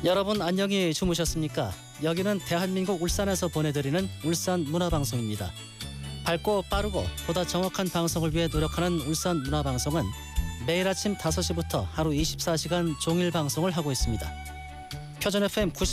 여러분 안녕히 주무셨습니까? 여기는 대한민국 울산에서 보내드리는 울산문화방송입니다. 밝고 빠르고 보다 정확한 방송을 위해 노력하는 울산문화방송은 매일 아침 5시부터 하루 24시간 종일 방송을 하고 있습니다. 표준 FM